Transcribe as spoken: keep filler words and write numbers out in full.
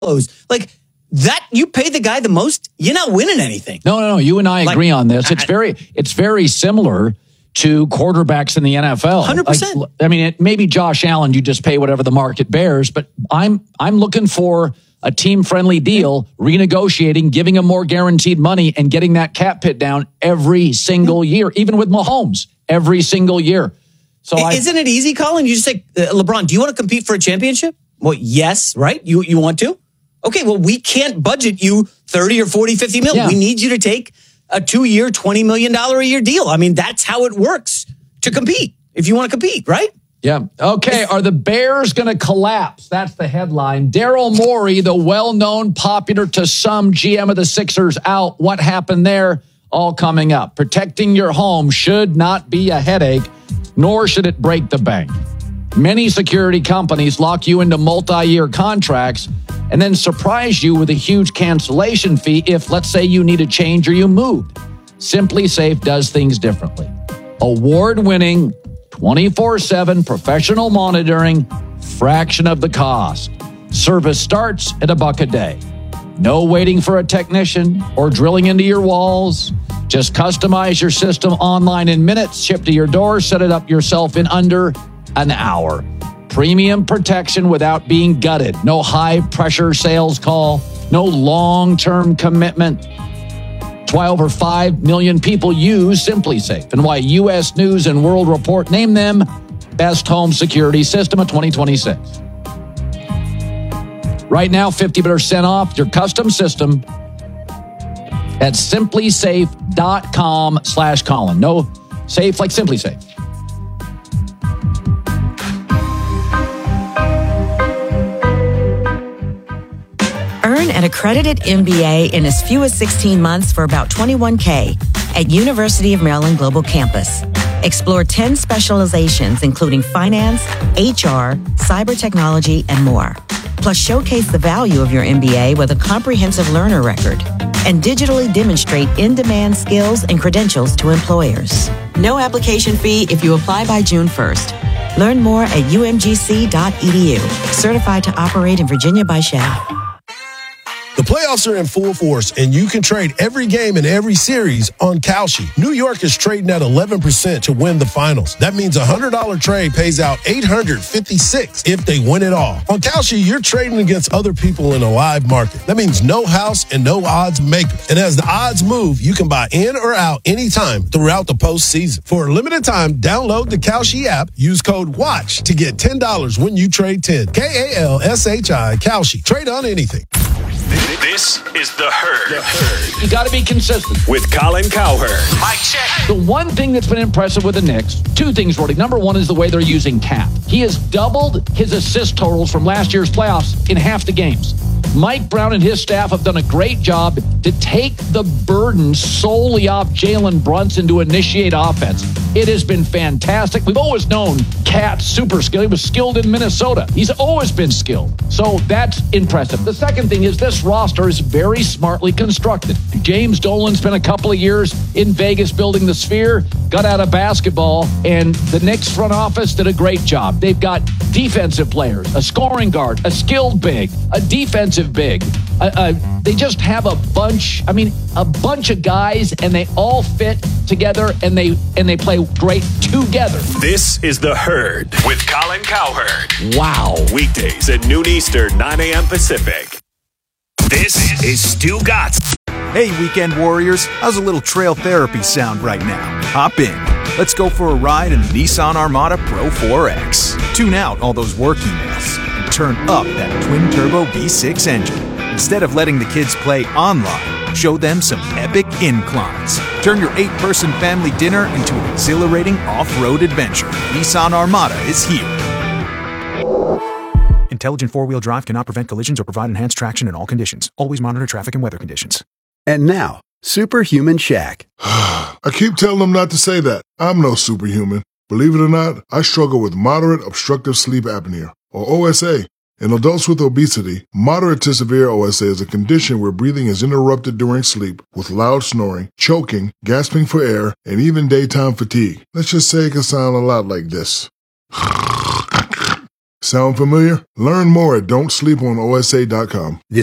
Like that, you pay the guy the most, you're not winning anything. No, no, no. You and I like, agree on this. It's I, very, it's very similar to quarterbacks in the N F L. one hundred percent. Like, I mean, it, maybe Josh Allen, you just pay whatever the market bears, but I'm, I'm looking for a team-friendly deal, renegotiating, giving him more guaranteed money, and getting that cap pit down every single year, even with Mahomes, every single year. So Isn't I, it easy, Colin? You just say, uh, LeBron, do you want to compete for a championship? Well, yes, right? You you want to? Okay, well, we can't budget you thirty or forty, fifty mil. Yeah. We need you to take a two-year, twenty million dollars a year deal. I mean, that's how it works to compete, if you want to compete, right? Yeah. Okay. Are the Bears going to collapse? That's the headline. Daryl Morey, the well-known, popular to some G M of the Sixers, out. What happened there? All coming up. Protecting your home should not be a headache, nor should it break the bank. Many security companies lock you into multi-year contracts and then surprise you with a huge cancellation fee if, let's say, you need a change or you moved. SimpliSafe does things differently. Award-winning, twenty-four seven professional monitoring, fraction of the cost. Service starts at a buck a day. No waiting for a technician or drilling into your walls. Just customize your system online in minutes, ship to your door, set it up yourself in under an hour. Premium protection without being gutted. No high-pressure sales call. No long-term commitment. Why over five million people use SimpliSafe and why U S News and World Report named them Best Home Security System of twenty twenty-six. Right now, fifty percent off your custom system at simplisafe.com slash Colin. No, safe like SimpliSafe. Earn an accredited M B A in as few as sixteen months for about twenty-one thousand dollars at University of Maryland Global Campus. Explore ten specializations, including finance, H R, cyber technology, and more. Plus, showcase the value of your M B A with a comprehensive learner record and digitally demonstrate in-demand skills and credentials to employers. No application fee if you apply by June first. Learn more at u m g c dot e d u. Certified to operate in Virginia by Shell. The playoffs are in full force, and you can trade every game in every series on Kalshi. New York is trading at eleven percent to win the finals. That means a one hundred dollars trade pays out eight hundred fifty-six dollars if they win it all. On Kalshi, you're trading against other people in a live market. That means no house and no odds makers. And as the odds move, you can buy in or out anytime throughout the postseason. For a limited time, download the Kalshi app. Use code WATCH to get ten dollars when you trade ten. K A L S H I, Kalshi. Trade on anything. This is The Herd. The Herd. You got to be consistent. With Colin Cowherd. Mic check. The one thing that's been impressive with the Knicks, two things really. Number one is the way they're using Cap. He has doubled his assist totals from last year's playoffs in half the games. Mike Brown and his staff have done a great job to take the burden solely off Jalen Brunson to initiate offense. It has been fantastic. We've always known Cat's super skilled. He was skilled in Minnesota. He's always been skilled. So that's impressive. The second thing is this roster is very smartly constructed. James Dolan spent a couple of years in Vegas building the Sphere, got out of basketball, and the Knicks front office did a great job. They've got defensive players, a scoring guard, a skilled big, a defensive big. Uh, uh, they just have a bunch, I mean, a bunch of guys, and they all fit together, and they and they play great together. This is The Herd with Colin Cowherd. Wow. Weekdays at noon Eastern, nine a.m. Pacific. This is Stu Gatz. Hey, weekend warriors. How's a little trail therapy sound right now? Hop in. Let's go for a ride in the Nissan Armada Pro four X. Tune out all those work emails and turn up that twin-turbo V six engine. Instead of letting the kids play online, show them some epic inclines. Turn your eight-person family dinner into an exhilarating off-road adventure. Nissan Armada is here. Intelligent four-wheel drive cannot prevent collisions or provide enhanced traction in all conditions. Always monitor traffic and weather conditions. And now, Superhuman Shaq. I keep telling them not to say that. I'm no superhuman. Believe it or not, I struggle with moderate obstructive sleep apnea, or O S A. In adults with obesity, moderate to severe O S A is a condition where breathing is interrupted during sleep with loud snoring, choking, gasping for air, and even daytime fatigue. Let's just say it can sound a lot like this. Sound familiar? Learn more at don't sleep on O S A dot com.